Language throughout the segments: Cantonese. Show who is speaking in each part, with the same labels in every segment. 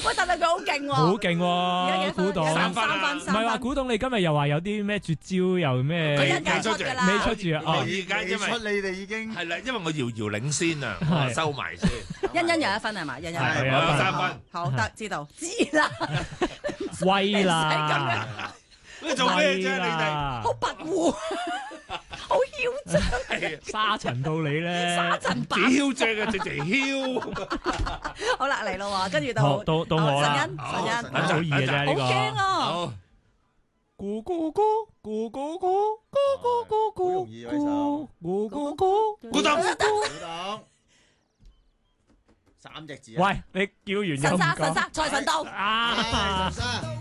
Speaker 1: 喂，但係佢好勁喎，
Speaker 2: 好勁
Speaker 1: 而家幾
Speaker 2: 喎，古董。
Speaker 1: 三分，
Speaker 2: 唔係話古董，你今日又話有啲咩絕招又咩？
Speaker 1: 佢一陣出㗎啦，
Speaker 2: 未出住啊！哦，
Speaker 3: 而家因為
Speaker 4: 你哋已經
Speaker 3: 係啦，因為我遙遙領先啊，我收埋先。
Speaker 1: 欣有1分係嘛？欣
Speaker 2: 係
Speaker 3: 我有3分。
Speaker 1: 好得知道，知啦，
Speaker 2: 威啦！
Speaker 3: 你做咩啫？你哋
Speaker 1: 好跋扈，好囂張，
Speaker 3: 係
Speaker 2: 沙塵到你咧，
Speaker 1: 沙塵白。
Speaker 3: 幾囂張啊！直情囂。
Speaker 1: 好啦，嚟咯喎，跟住
Speaker 2: 到我啦，
Speaker 1: 陳欣，
Speaker 2: 好易嘅啫呢個。
Speaker 1: 好驚啊！
Speaker 3: 好。
Speaker 2: 咕咕咕咕咕咕咕咕咕
Speaker 4: 好容易啊呢首
Speaker 2: 咕咕咕。
Speaker 3: 古董。
Speaker 4: 古董3隻字啊！
Speaker 2: 喂，你叫完又唔講
Speaker 1: 財神到。
Speaker 2: 啊！
Speaker 4: 神沙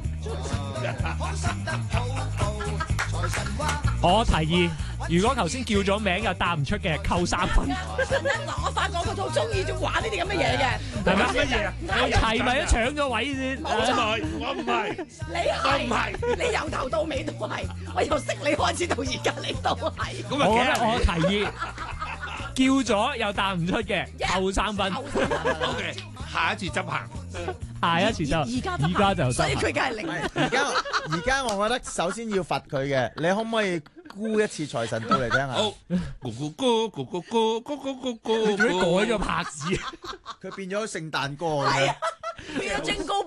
Speaker 2: 我提議，如果頭先叫咗名又答唔出嘅，扣3分，
Speaker 1: 陳欣，我發覺佢好中意玩呢啲咁嘅嘢嘅，
Speaker 2: 係咪？
Speaker 3: 乜嘢啊？
Speaker 2: 係咪都搶咗位先？
Speaker 3: 我唔係。
Speaker 1: 你係，你由頭到尾都係，我由識你開始到而家你都係。
Speaker 3: 咁啊，
Speaker 2: 我提議叫咗又答唔出嘅，扣3分。
Speaker 3: OK，下一次執行。
Speaker 2: 下一次就而家就
Speaker 1: 所以佢梗係零。
Speaker 4: 而家我覺得首先要罰佢嘅，你可唔可以估一次財神到嚟聽下？
Speaker 3: 好，咕咕咕咕咕咕咕咕咕
Speaker 2: 你做咩改
Speaker 3: 咕。
Speaker 2: 咗拍子？
Speaker 4: 佢變咗聖誕歌
Speaker 1: 係
Speaker 4: 嘅
Speaker 1: 啊，變咗 Jingle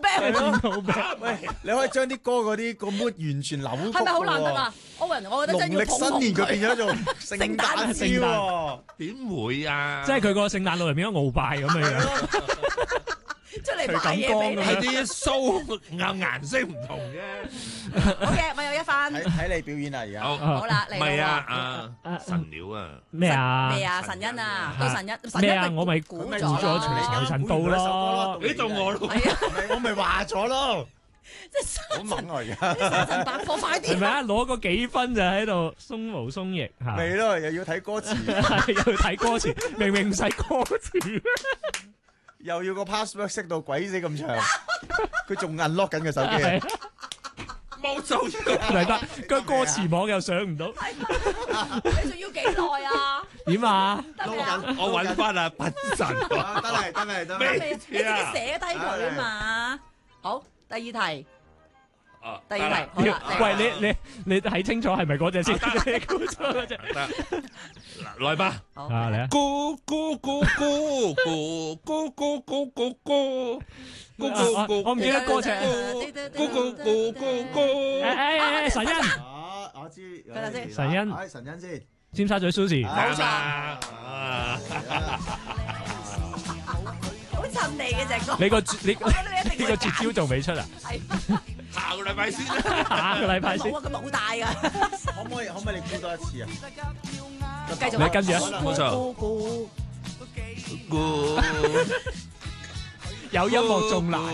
Speaker 1: Bell，
Speaker 4: 喂，你可以將啲歌嗰啲個 mood 完全扭曲
Speaker 1: 係咪好難得
Speaker 4: 喎
Speaker 1: 啊？Owen，我覺得
Speaker 4: 農
Speaker 1: 真係要
Speaker 4: 曆新年佢變咗做聖誕節喎，
Speaker 3: 點會啊？
Speaker 2: 即係佢個聖誕老人變咗鰲拜咁嘅樣。
Speaker 1: 出嚟買嘢俾你。
Speaker 3: 係啲鬚顏色唔同啫。
Speaker 1: 好嘅，我有1分。
Speaker 4: 睇你表演啦而家。
Speaker 1: 好啦，嚟
Speaker 3: 唔係
Speaker 1: 啦
Speaker 3: 啊，神料啊。
Speaker 2: 咩啊？
Speaker 1: 咩啊？神恩啊，到神恩，
Speaker 2: 咩啊？我咪
Speaker 1: 估
Speaker 4: 咪
Speaker 1: 咗
Speaker 2: 咗
Speaker 1: 啦。
Speaker 2: 財神到咯。
Speaker 3: 你到我咯。
Speaker 1: 係啊，
Speaker 4: 我咪話咗咯，
Speaker 1: 即係
Speaker 4: 好猛啊而家。
Speaker 1: 沙塵百科，快啲！
Speaker 2: 係咪啊？攞個幾分就喺度鬆毛鬆翼嚇，
Speaker 4: 未咯，又要睇歌詞，
Speaker 2: 係要睇歌詞，明明唔使歌詞。
Speaker 4: 又要個 password 識到鬼死咁長，佢仲 unlock 緊個手機啊！
Speaker 3: 冇做嘢。
Speaker 2: 明白，個歌詞網又上唔到，
Speaker 1: 你仲要幾耐啊？
Speaker 2: 點啊？
Speaker 1: 得未啊？
Speaker 3: 我揾翻啊，品神。
Speaker 4: 得
Speaker 1: 你自己寫低佢啊嘛。好，第二題。第二題，好啦。
Speaker 2: 喂，你睇清楚係咪嗰隻先？你估錯嗰隻。
Speaker 3: 嗱，來吧。
Speaker 1: 好
Speaker 2: 啊，嚟啊！
Speaker 3: 咕咕咕咕咕咕咕咕咕咕咕咕，
Speaker 2: 我唔記得歌詞。
Speaker 3: 咕咕咕咕咕。
Speaker 2: 誒，神恩，
Speaker 4: 我知。
Speaker 1: 睇下先
Speaker 2: 神恩，
Speaker 4: 係神恩先。
Speaker 2: 尖沙咀 Sushi。
Speaker 1: 冇錯
Speaker 3: 啊！
Speaker 1: 好襯你嘅隻歌。
Speaker 2: 你個
Speaker 1: 我覺得你一定會
Speaker 2: 呢個絕招仲未出啊？
Speaker 1: 係
Speaker 3: 下個禮拜先。
Speaker 2: 下個禮拜先
Speaker 1: 冇。啊，佢冇大㗎。
Speaker 4: 可唔可以你估多一次啊？
Speaker 1: 繼續。
Speaker 2: 你跟住啊
Speaker 3: 冇錯
Speaker 1: 咕咕咕
Speaker 3: 咕。
Speaker 2: 有音樂仲難。